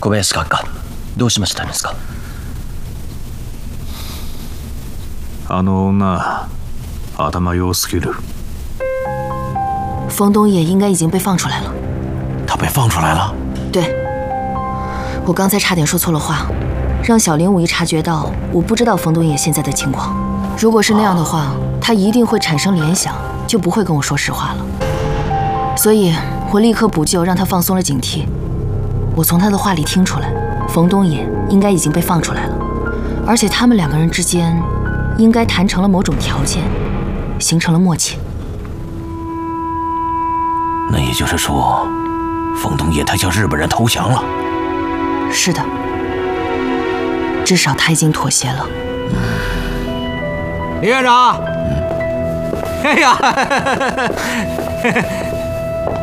小林閣下、どうしましたんですか？ あの女、頭良すぎる。 冯东野应该已经被放出来了。 他被放出来了？ 对，我刚才差点说错了话，让小林无意察觉到我不知道冯东野现在的情况。如果是那样的话，他一定会产生联想，就不会跟我说实话了。所以我立刻补救，让他放松了警惕。我从他的话里听出来，冯东野应该已经被放出来了，而且他们两个人之间应该谈成了某种条件，形成了默契。 那也就是说，冯东野他向日本人投降了。 是的，至少他已经妥协了。 李院长，哎呀，